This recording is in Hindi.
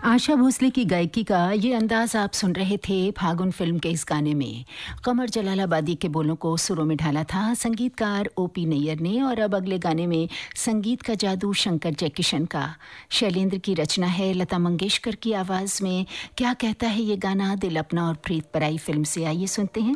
आशा भोसले की गायकी का ये अंदाज आप सुन रहे थे फागुन फिल्म के इस गाने में। कमर जलालाबादी के बोलों को सुरों में ढाला था संगीतकार ओपी नैयर ने। और अब अगले गाने में संगीत का जादू शंकर जयकिशन का, शैलेंद्र की रचना है, लता मंगेशकर की आवाज़ में। क्या कहता है ये गाना, दिल अपना और प्रीत पराई फिल्म से, आइए सुनते हैं।